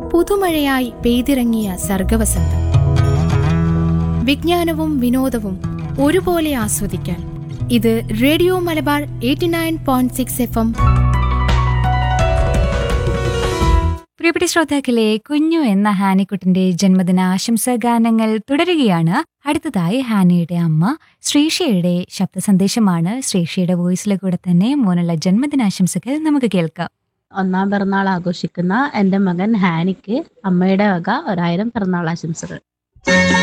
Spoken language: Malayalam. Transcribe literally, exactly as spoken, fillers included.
പുതുമഴയായി പെയ്തിറങ്ങിയ സർഗവസന്തം. വിജ്ഞാനവും വിനോദവും ഒരുപോലെ ആസ്വദിക്കാൻ ഇത് radio Malabar eighty nine point six F M. പ്രിയപ്പെട്ട ശ്രോതാക്കളെ, കുഞ്ഞു എന്ന ഹാനിക്കുട്ടിന്റെ ജന്മദിന ആശംസാ ഗാനങ്ങൾ തുടരുകയാണ്. അടുത്തതായി ഹാനിയുടെ അമ്മ ശ്രീഷയുടെ ശബ്ദ സന്ദേശമാണ്. ശ്രീഷയുടെ വോയിസിലെ കൂടെ തന്നെ മോനുള്ള ജന്മദിനാശംസകൾ നമുക്ക് കേൾക്കാം. ഒന്നാം പിറന്നാൾ ആഘോഷിക്കുന്ന എൻ്റെ മകൻ ഹാനിക്ക് അമ്മയുടെ വക ഒരായിരം പിറന്നാൾ ആശംസകൾ.